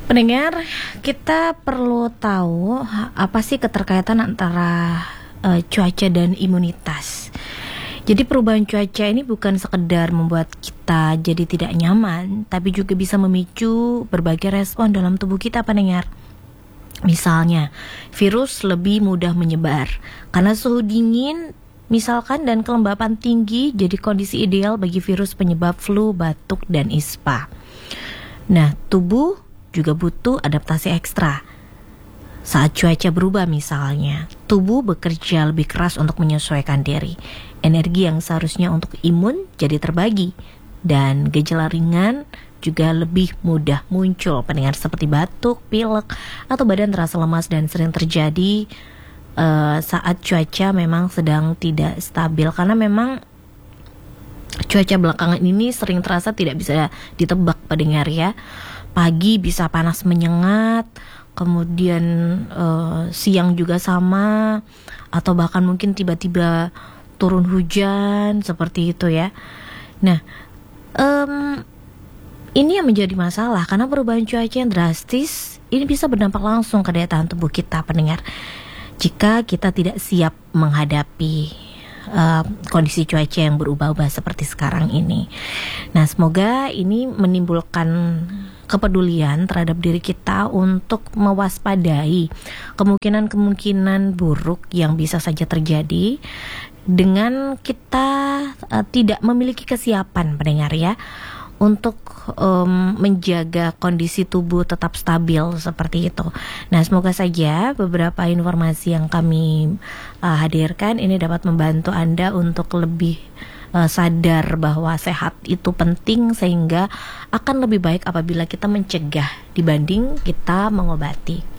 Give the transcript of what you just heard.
Pendengar, kita perlu tahu apa sih keterkaitan antara cuaca dan imunitas. Jadi perubahan cuaca ini bukan sekedar membuat kita jadi tidak nyaman, tapi juga bisa memicu berbagai respon dalam tubuh kita, pendengar. Misalnya, virus lebih mudah menyebar karena suhu dingin misalkan dan kelembapan tinggi jadi kondisi ideal bagi virus penyebab flu, batuk, dan ispa. Nah, tubuh juga butuh adaptasi ekstra. Saat cuaca berubah misalnya, tubuh bekerja lebih keras untuk menyesuaikan diri. Energi yang seharusnya untuk imun jadi terbagi, dan gejala ringan juga lebih mudah muncul, pendengar, seperti batuk, pilek, atau badan terasa lemas dan sering terjadi saat cuaca memang sedang tidak stabil. Karena memang cuaca belakangan ini sering terasa tidak bisa ditebak, pendengar ya. Pagi bisa panas menyengat, kemudian siang juga sama, atau bahkan mungkin tiba-tiba turun hujan seperti itu ya. Nah, ini yang menjadi masalah karena perubahan cuaca yang drastis ini bisa berdampak langsung ke daya tahan tubuh kita, pendengar. Jika kita tidak siap menghadapi kondisi cuaca yang berubah-ubah seperti sekarang ini. Nah, semoga ini menimbulkan kepedulian terhadap diri kita untuk mewaspadai kemungkinan-kemungkinan buruk yang bisa saja terjadi dengan kita tidak memiliki kesiapan, pendengar ya, untuk menjaga kondisi tubuh tetap stabil seperti itu. Nah, semoga saja beberapa informasi yang kami hadirkan ini dapat membantu Anda untuk lebih sadar bahwa sehat itu penting, sehingga akan lebih baik apabila kita mencegah dibanding kita mengobati.